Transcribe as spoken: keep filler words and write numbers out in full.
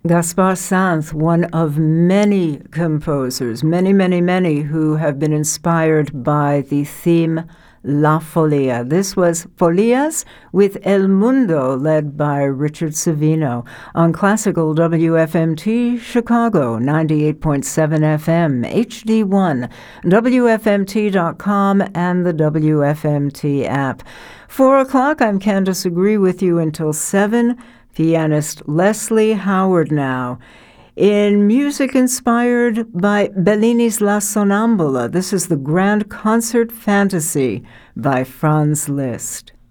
Gaspard Sainz, one of many composers, many, many, many who have been inspired by the theme La Folia. This was Folias with El Mundo, led by Richard Savino, on Classical W F M T Chicago, ninety-eight point seven F M, H D one, W F M T dot com, and the W F M T app. Four o'clock, I'm Candace Agree with you until seven. Pianist Leslie Howard now, in music inspired by Bellini's La Sonnambula. This is the Grand Concert Fantasy by Franz Liszt.